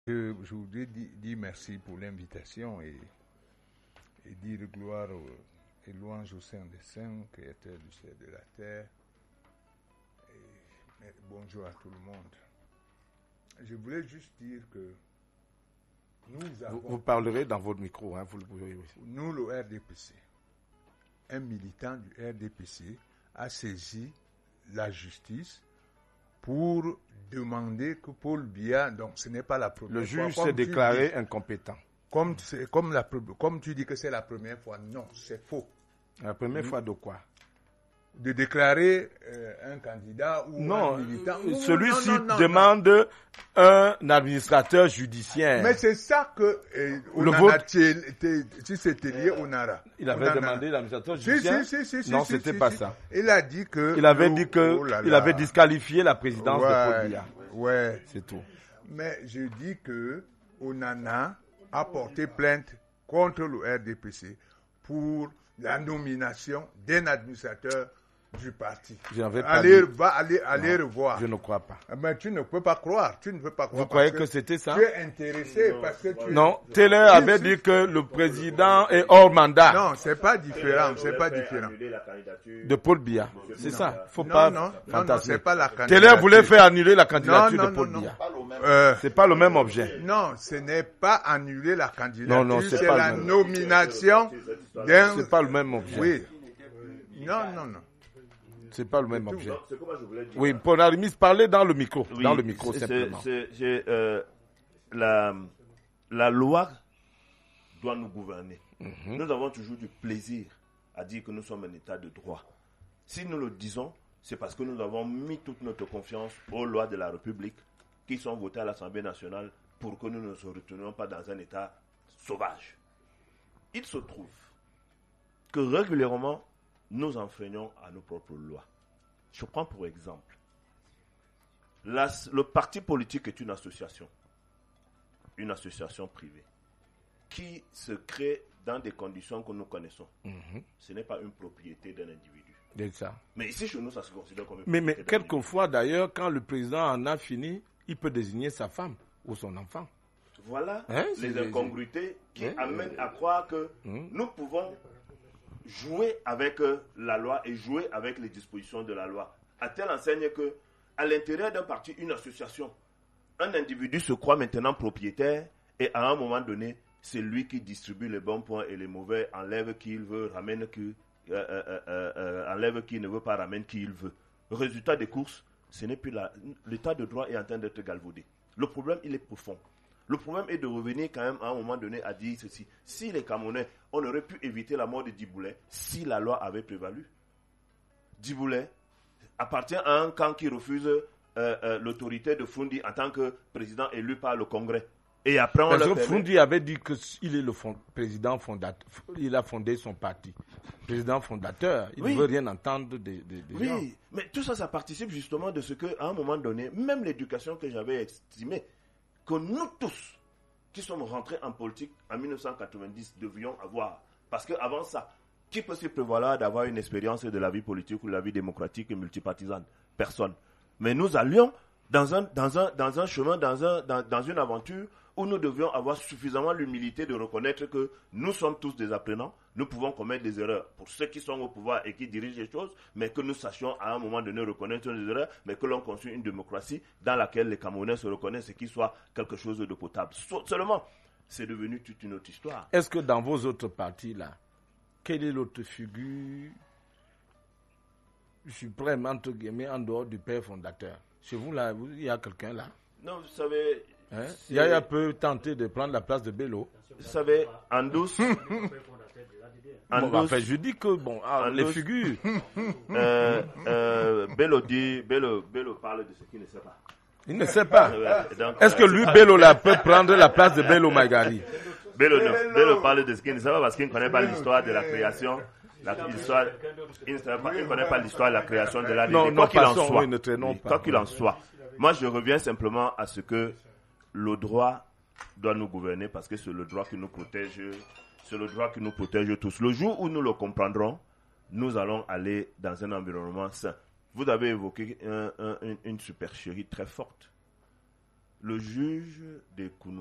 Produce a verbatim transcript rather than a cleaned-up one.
Je, je voudrais dire, dire merci pour l'invitation et, et dire gloire au, et louange au Saint des Saints, Créateur du ciel et de la terre. Et, et bonjour à tout le monde. Je voulais juste dire que nous avons... Vous, vous parlerez dans votre micro, hein, vous le pouvez, oui. Nous, le R D P C, un militant du R D P C a saisi la justice pour demander que Paul Biya, donc ce n'est pas la première le fois. Le juge s'est déclaré dis, incompétent. Comme, comme, la, comme tu dis que c'est la première fois, non, c'est faux. La première mmh. fois de quoi? De déclarer euh, un candidat ou non, un militant. Celui-ci non, non, non, demande non. un administrateur judiciaire. Mais c'est ça que euh, Onana, si c'était lié au Nara. Il avait Onana. demandé l'administrateur judiciaire. Si, si, si, non, si, c'était si, pas si. ça. Il a dit que. Il avait dit que oh là là. il avait disqualifié la présidence ouais, de Paul Biya. Ouais. C'est tout. Mais je dis que Onana a porté plainte contre le R D P C pour la nomination d'un administrateur du parti. Je n'avais pas allez, va, allez, allez non, revoir. Je ne crois pas. Mais tu ne peux pas croire. Tu ne peux pas croire. Vous croyez que, que c'était ça? Tu es intéressé non, parce que tu. Non, Taylor si, avait si, dit que le président est hors mandat. Non, c'est pas différent. C'est pas différent. De Paul Biya. C'est ça. Faut non, pas. Non, non, non, c'est pas la candidature. Taylor voulait faire annuler la candidature non, non, de Paul non, Biya. Euh, c'est pas le même objet. Non, ce n'est pas annuler la candidature. Non, non, c'est, c'est pas la le même. nomination d'un. C'est pas le même objet. Oui. Non, non, non. C'est pas le même objet. Non, c'est comme je voulais dire. Oui, pour Aramis, parlez dans le micro. Oui, dans le micro, c'est, simplement. C'est, c'est, euh, la, la loi doit nous gouverner. Mm-hmm. Nous avons toujours du plaisir à dire que nous sommes un État de droit. Si nous le disons, c'est parce que nous avons mis toute notre confiance aux lois de la République qui sont votées à l'Assemblée nationale pour que nous ne nous retenions pas dans un État sauvage. Il se trouve que régulièrement, nous enfreignons à nos propres lois. Je prends pour exemple, la, le parti politique est une association, une association privée, qui se crée dans des conditions que nous connaissons. Mm-hmm. Ce n'est pas une propriété d'un individu. C'est ça. Mais ici, chez nous, ça se considère comme une mais, propriété mais quelquefois, d'ailleurs, quand le président en a fini, il peut désigner sa femme ou son enfant. Voilà hein, les incongruités qui hein, amènent à croire que hein, nous pouvons jouer avec euh, la loi et jouer avec les dispositions de la loi. À telle enseigne que, à l'intérieur d'un parti, une association, un individu se croit maintenant propriétaire et à un moment donné, c'est lui qui distribue les bons points et les mauvais, enlève qui il veut, ramène qui, euh, euh, euh, euh, enlève qui il ne veut pas, ramène qui il veut. Résultat des courses, ce n'est plus la, l'état de droit est en train d'être galvaudé. Le problème, il est profond. Le problème est de revenir quand même à un moment donné à dire ceci. Si les Camerounais, on aurait pu éviter la mort de Diboulet si la loi avait prévalu. Diboulet appartient à un camp qui refuse euh, euh, l'autorité de Foundi en tant que président élu par le Congrès. Et après, on Parce le que Foundi avait dit qu'il est le fond, président fondateur. Il a fondé son parti. Président fondateur. Il oui. ne veut rien entendre des, des, des oui, gens. Oui, mais tout ça, ça participe justement de ce qu'à un moment donné, même l'éducation que j'avais estimée, que nous tous, qui sommes rentrés en politique en dix-neuf cent quatre-vingt-dix, devions avoir. Parce qu'avant ça, qui peut se prévaloir d'avoir une expérience de la vie politique ou de la vie démocratique et multipartisane? Personne. Mais nous allions dans un, dans un, dans un chemin, dans, un, dans, dans une aventure où nous devions avoir suffisamment l'humilité de reconnaître que nous sommes tous des apprenants, nous pouvons commettre des erreurs pour ceux qui sont au pouvoir et qui dirigent les choses, mais que nous sachions à un moment donné reconnaître nos erreurs, mais que l'on construit une démocratie dans laquelle les Camerounais se reconnaissent et qu'il soit quelque chose de potable. Seulement, c'est devenu toute une autre histoire. Est-ce que dans vos autres partis là, quelle est l'autre figure suprême entre guillemets en dehors du père fondateur? Chez vous là, il y a quelqu'un là? Non, vous savez... Hein? Yaya peut tenter de prendre la place de Bello. Vous savez, en douce... en bon, douce enfin, je dis que, bon, ah, les douce, figures... euh, euh, Bello dit... Bello, Bello parle de ce qu'il ne sait pas. Il ne sait pas. Donc, est-ce que lui, Bello, là, peut prendre la place de Bello Maigari? Bello, non. Bello parle de ce qu'il ne sait pas parce qu'il ne connaît pas l'histoire de la création... La, histoire, il ne connaît pas l'histoire de la création de l'A D D. Non, quoi non, qu'il en soit, soit, oui, quoi qu'il en soit, moi je reviens simplement à ce que le droit doit nous gouverner parce que c'est le droit qui nous protège, c'est le droit qui nous protège tous. Le jour où nous le comprendrons, nous allons aller dans un environnement sain. Vous avez évoqué un, un, une, une supercherie très forte. le juge de Kounou.